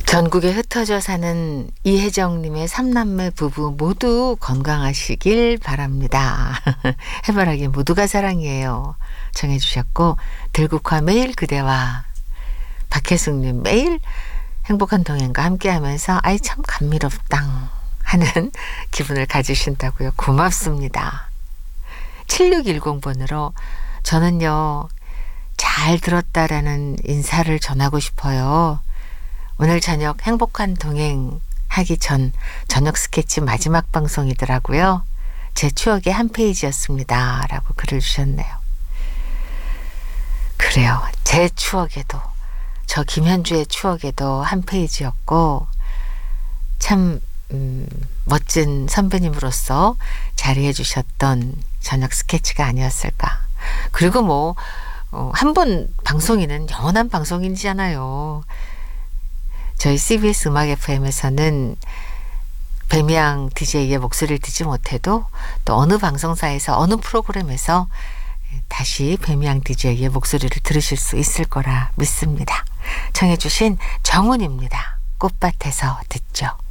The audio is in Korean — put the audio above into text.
전국에 흩어져 사는 이혜정님의 삼남매 부부 모두 건강하시길 바랍니다. 해바라기 모두가 사랑이에요. 정해주셨고, 들국화 매일 그대와 박혜숙님 매일 행복한 동행과 함께하면서 아이 참 감미롭당 하는 기분을 가지신다고요. 고맙습니다. 7610번으로 저는요 잘 들었다라는 인사를 전하고 싶어요. 오늘 저녁 행복한 동행 하기 전 저녁 스케치 마지막 방송이더라고요. 제 추억의 한 페이지였습니다. 라고 글을 주셨네요. 그래요. 제 추억에도 저 김현주의 추억에도 한 페이지였고 참 멋진 선배님으로서 자리해 주셨던 저녁 스케치가 아니었을까. 그리고 뭐 한 번 방송인은 영원한 방송인이잖아요. 저희 CBS 음악 FM에서는 배미양 DJ의 목소리를 듣지 못해도 또 어느 방송사에서 어느 프로그램에서 다시 배미양 DJ의 목소리를 들으실 수 있을 거라 믿습니다. 청해 주신 정훈입니다. 꽃밭에서 듣죠.